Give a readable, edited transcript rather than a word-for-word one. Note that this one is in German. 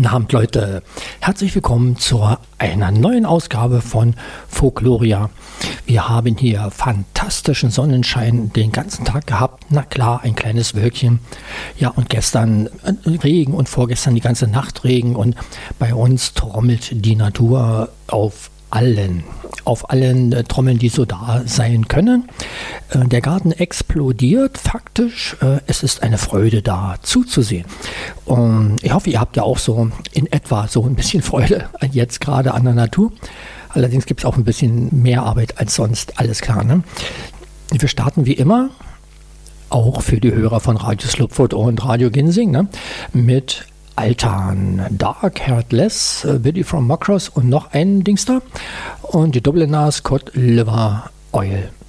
Guten Abend, Leute. Herzlich willkommen zu einer neuen Ausgabe von Folkloria. Wir haben hier fantastischen Sonnenschein den ganzen Tag gehabt. Na klar, ein kleines Wölkchen. Ja, und gestern Regen und vorgestern die ganze Nacht Regen. Und bei uns trommelt die Natur auf allen Trommeln, die so da sein können. Der Garten explodiert faktisch. Es ist eine Freude da zuzusehen. Und ich hoffe, ihr habt ja auch so in etwa so ein bisschen Freude jetzt gerade an der Natur. Allerdings gibt es auch ein bisschen mehr Arbeit als sonst, alles klar. Ne? Wir starten wie immer, auch für die Hörer von Radio Slupfoot und Radio Ginsing, ne? Mit Altan, Dark Heartless, Biddy from Macross und noch ein Dings da. Und die Dubliner Scott Liver Oil.